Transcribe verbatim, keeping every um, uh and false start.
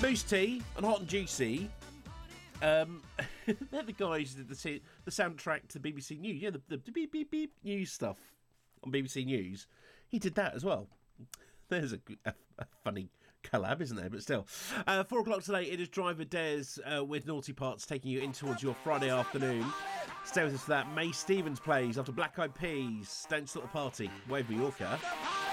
Moose Tea and Hot and Juicy. Um, they're the guys that the the soundtrack to B B C News. Yeah, the, the, the beep beep beep news stuff on B B C News. He did that as well. There's a, a, a funny collab, isn't there? But still. Uh, four o'clock today, it is Driver Des uh, with Naughty Parts taking you in towards your Friday afternoon. Stay with us for that. May Stevens plays after Black Eyed Peas. Don't Stop the Party. Wave Mallorca.